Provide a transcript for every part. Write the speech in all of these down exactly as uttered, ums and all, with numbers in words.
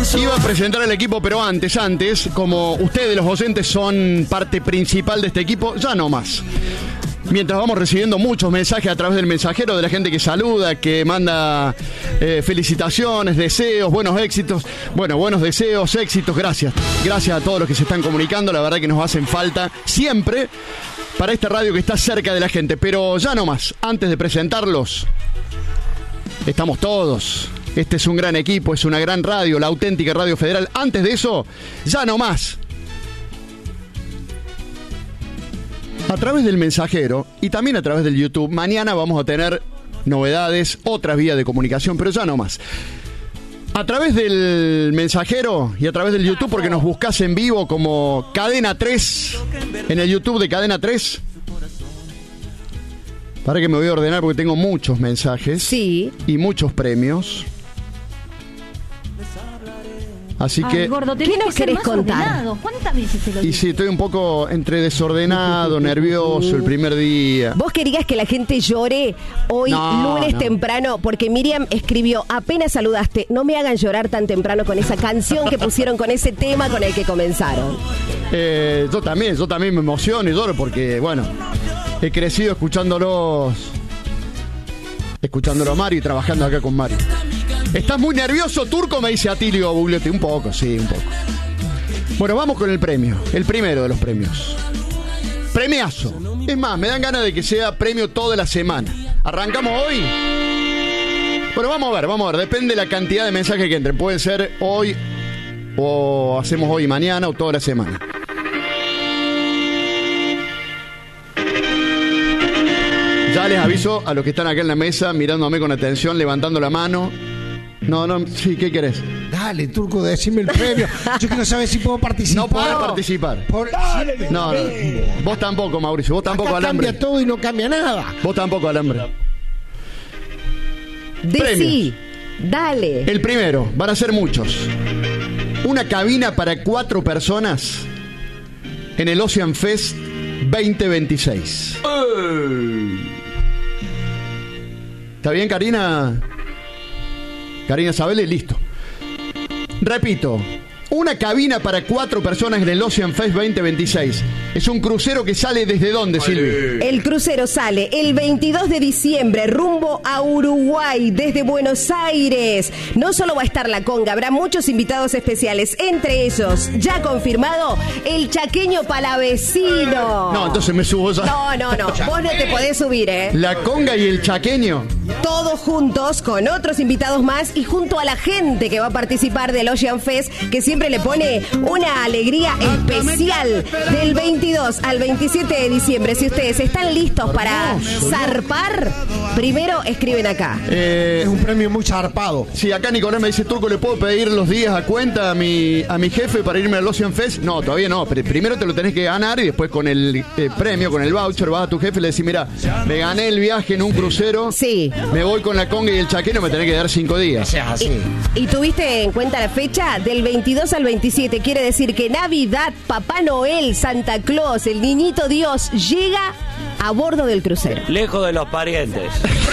Iba a presentar el equipo, pero antes, antes, como ustedes los oyentes son parte principal de este equipo, ya no más. Mientras vamos recibiendo muchos mensajes a través del mensajero de la gente que saluda, que manda eh, felicitaciones, deseos, buenos éxitos, bueno, buenos deseos, éxitos, gracias. Gracias a todos los que se están comunicando, la verdad que nos hacen falta siempre para esta radio que está cerca de la gente. Pero ya no más, antes de presentarlos, estamos todos. Este es un gran equipo, es una gran radio, la auténtica Radio Federal. Antes de eso, ya no más. A través del mensajero y también a través del YouTube, mañana vamos a tener novedades, otras vías de comunicación, pero ya no más. A través del mensajero y a través del YouTube, porque nos buscás en vivo como Cadena tres, en el YouTube de Cadena tres. Para que me voy a ordenar porque tengo muchos mensajes. Sí. Y muchos premios. Así Ay, que... gordo, ¿qué tenés nos que ser querés más contar? ordenado. ¿Cuántas veces te lo Y digo? sí, estoy un poco entre desordenado, nervioso el primer día. ¿Vos querías que la gente llore hoy, No, lunes no. temprano? Porque Miriam escribió, apenas saludaste, no me hagan llorar tan temprano con esa canción que pusieron, con ese tema con el que comenzaron. Eh, yo también, yo también me emociono y lloro porque, bueno, he crecido escuchándolos, escuchándolo a Mario y trabajando acá con Mario. ¿Estás muy nervioso, Turco? Me dice Atilio Bugliotti. Un poco, sí, un poco. Bueno, vamos con el premio, el primero de los premios. Premiazo. Es más, me dan ganas de que sea premio toda la semana. ¿Arrancamos hoy? Bueno, vamos a ver, vamos a ver. Depende de la cantidad de mensajes que entren. Puede ser hoy, o hacemos hoy, mañana, o toda la semana. Ya les aviso a los que están acá en la mesa, mirándome con atención, levantando la mano. No, no, sí, ¿qué querés? Dale, Turco, decime el premio. Yo quiero saber si puedo participar. No podés participar. Por... No, no. Vos tampoco, Mauricio. Vos tampoco, Acá Alambre. cambia todo y no cambia nada. Vos tampoco, Alambre. Decí, dale. El primero, van a ser muchos. Una cabina para cuatro personas en el Ocean Fest veinte veintiséis. ¿Está bien, Karina? Karina Sabele, listo. Repito, una cabina para cuatro personas en el Ocean Fest veinte veintiséis. Es un crucero que sale desde dónde, Silvi. El crucero sale el veintidós de diciembre rumbo a Uruguay desde Buenos Aires. No solo va a estar la conga, habrá muchos invitados especiales. Entre ellos, ya confirmado, el chaqueño palavecino. No, entonces me subo ya. No, no, no. Vos no te podés subir, ¿eh? La conga y el chaqueño. Todos juntos, con otros invitados más y junto a la gente que va a participar del Ocean Fest, que siempre le pone una alegría especial. Del veintidós al veintisiete de diciembre, si ustedes están listos para zarpar, primero escriben acá. Eh, Es un premio muy zarpado. Sí, acá Nicolás me dice, Turco, ¿le puedo pedir los días a cuenta a mi, a mi jefe para irme al Ocean Fest? No, todavía no. Pero primero te lo tenés que ganar y después con el eh, premio, con el voucher, vas a tu jefe y le decís, mira, me gané el viaje en un crucero. Sí. Me voy con la conga y el chaqueño, me tenés que dar cinco días. Sea así. ¿Y tuviste en cuenta la fecha? Del veintidós al veintisiete. Quiere decir que Navidad, Papá Noel, Santa Claus, el Niñito Dios llega a bordo del crucero. Lejos de los parientes.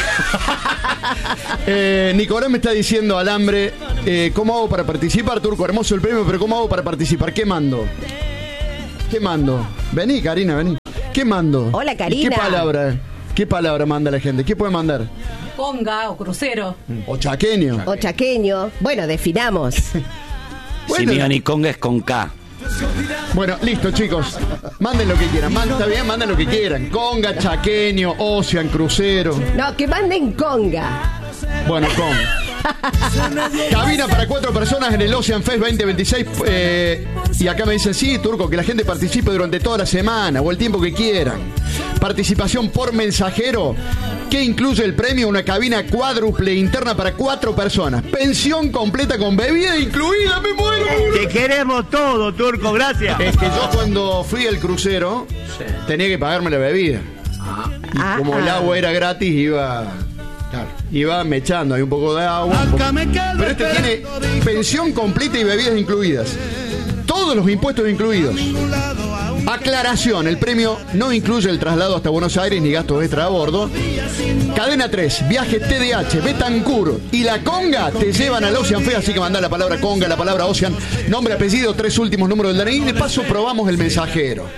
Eh, Nicolás me está diciendo, Alambre, eh, ¿cómo hago para participar, Turco? Hermoso el premio, pero ¿cómo hago para participar? ¿Qué mando? ¿Qué mando? Vení, Karina, vení. ¿Qué mando? Hola, Karina. ¿Y ¿Qué palabra? ¿Qué palabra manda la gente? ¿Qué puede mandar? Conga o crucero. O chaqueño. O chaqueño. Bueno, definamos. Bueno. Simeón y Conga es con K. Bueno, listo, chicos. Manden lo que quieran. Manden, está bien, manden lo que quieran. Conga, chaqueño, Ocean, crucero. No, que manden conga. Bueno, con. Cabina para cuatro personas en el Ocean Fest veinte veintiséis. Eh, y acá me dicen, sí, Turco, que la gente participe durante toda la semana o el tiempo que quieran. Participación por mensajero. ¿Qué incluye el premio? Una cabina cuádruple interna para cuatro personas. Pensión completa con bebida incluida. ¡Me muero! Te queremos todo, Turco, gracias. Es que yo cuando fui al crucero tenía que pagarme la bebida. Y Ah, como el ah. agua era gratis, iba... Claro, iba mechando, hay un poco de agua. Un poco. Pero este tiene pensión completa y bebidas incluidas. Todos los impuestos incluidos. Aclaración, el premio no incluye el traslado hasta Buenos Aires ni gastos extra a bordo. Cadena tres, viaje T D H, Betancur y La Conga te llevan al Ocean Fest, así que mandá la palabra Conga, la palabra Ocean, nombre, apellido, tres últimos números del D N I. De paso probamos el mensajero.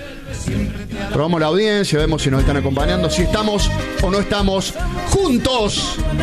Probamos la audiencia, vemos si nos están acompañando, si estamos o no estamos juntos.